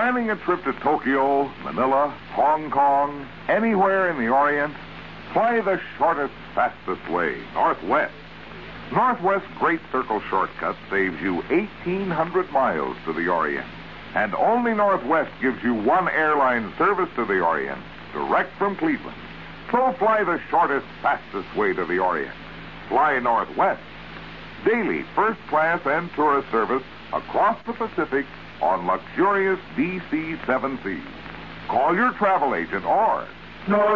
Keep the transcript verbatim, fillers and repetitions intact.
Planning a trip to Tokyo, Manila, Hong Kong, anywhere in the Orient? Fly the shortest, fastest way, Northwest. Northwest Great Circle Shortcut saves you eighteen hundred miles to the Orient. And only Northwest gives you one airline service to the Orient, direct from Cleveland. So fly the shortest, fastest way to the Orient. Fly Northwest. Daily first class and tourist service across the Pacific on luxurious D C seven Cs. Call your travel agent or... Northwest.